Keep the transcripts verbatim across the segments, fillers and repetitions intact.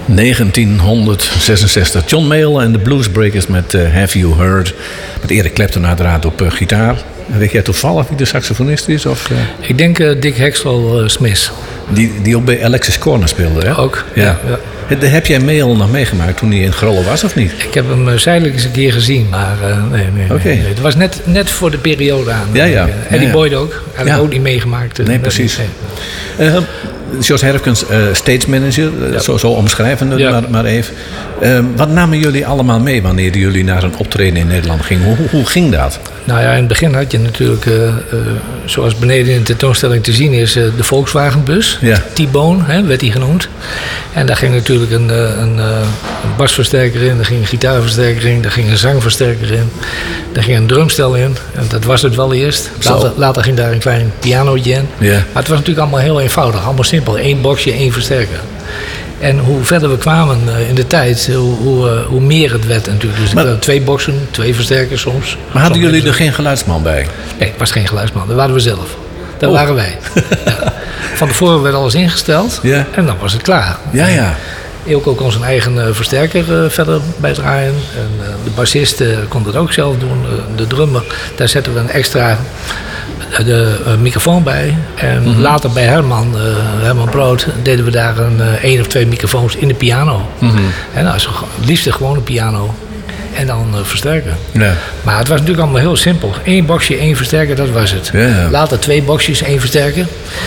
negentienhonderdzesenzestig. John Mayall en de Bluesbreakers met uh, Have You Heard. Met Eric Clapton uiteraard op uh, gitaar. Weet jij toevallig wie de saxofonist is? Of, uh... Ik denk uh, Dick Hexwell uh, Smith. Die, die ook bij Alexis Corner speelde, hè? Ook, ja. ja. ja. Heb jij Mayall nog meegemaakt toen hij in Grollo was, of niet? Ik heb hem uh, zijdelijk eens een keer gezien, maar uh, nee, nee, okay. nee, nee. Het was net, net voor de periode aan. Ja, ja. Uh, Eddie ja, ja. Boyd ook. Had ik ja. ook niet meegemaakt. Uh, nee, precies. Nee. Uh, Jos Herfkens, uh, stage manager, uh, ja. zo, zo omschrijven ja. maar, maar even. Uh, wat namen jullie allemaal mee wanneer jullie naar een optreden in Nederland gingen? Hoe, hoe ging dat? Nou ja, in het begin had je natuurlijk, uh, uh, zoals beneden in de tentoonstelling te zien is, uh, de Volkswagenbus. Ja. T-Bone hè, werd die genoemd. En daar ging natuurlijk een, een, een basversterker in, daar ging een gitaarversterker in, daar ging een zangversterker in, daar ging een drumstel in. En dat was het wel eerst. Later, later ging daar een klein pianootje in. Ja. Maar het was natuurlijk allemaal heel eenvoudig, allemaal simpel. Eén boxje, één versterker. En hoe verder we kwamen in de tijd, hoe, hoe, hoe meer het werd natuurlijk. Dus maar, twee boxen, twee versterkers soms. Maar hadden jullie er geen geluidsman bij? Nee, ik was geen geluidsman. Dat waren we zelf. Dat oh. waren wij. Ja. Van tevoren werd alles ingesteld ja. en dan was het klaar. Ja, ja. Eelco kon zijn eigen uh, versterker uh, verder bijdraaien. En, uh, de bassist uh, kon dat ook zelf doen. Uh, de drummer, daar zetten we een extra uh, de, uh, microfoon bij. En mm-hmm. later bij Herman, uh, Herman Brood, deden we daar een uh, één of twee microfoons in de piano. Mm-hmm. En nou, het liefst een gewone piano. En dan uh, versterken. Ja. Maar het was natuurlijk allemaal heel simpel. Eén boxje, één versterker, dat was het. Ja, ja. Later twee boxjes, één versterker.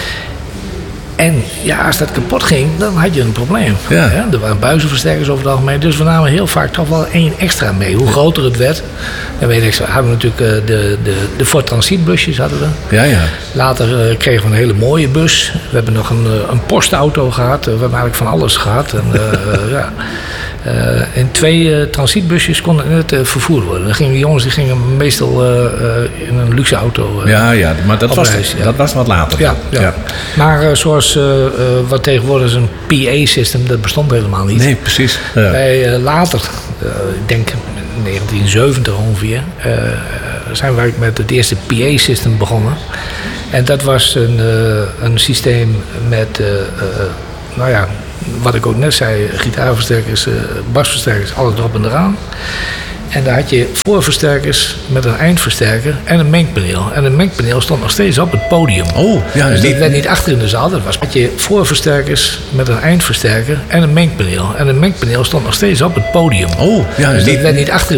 En ja, als dat kapot ging, dan had je een probleem. Ja. Ja, er waren buizenversterkers over het algemeen. Dus we namen heel vaak toch wel één extra mee. Hoe groter het werd. Dan weet ik, hadden we natuurlijk uh, de, de, de Ford Transitbusjes hadden we. Ja, ja. Later uh, kregen we een hele mooie bus. We hebben nog een, een postauto gehad. We hebben eigenlijk van alles gehad. En, uh, ja. Uh, en twee uh, transitbusjes konden net uh, vervoerd worden. Dan gingen die jongens die gingen meestal uh, uh, in een luxe auto. Uh, ja, ja, maar dat was, reis, ja. dat was wat later. Ja, ja. ja. Maar uh, zoals uh, uh, wat tegenwoordig is een P A-system, dat bestond helemaal niet. Nee, precies. Ja. Wij uh, later, uh, ik denk negentien zeventig ongeveer, uh, zijn wij met het eerste P A-system begonnen. En dat was een, uh, een systeem met, uh, uh, nou ja, wat ik ook net zei, gitaarversterkers, uh, basversterkers, alles erop en eraan. En daar had je voorversterkers met een eindversterker en een mengpaneel. En een mengpaneel stond nog steeds op het podium. Oh, ja, dus dat niet... werd niet achter in de zaal. Dat was had je voorversterkers met een eindversterker en een mengpaneel. En een mengpaneel stond nog steeds op het podium. Oh, ja, dus niet... dat werd niet achter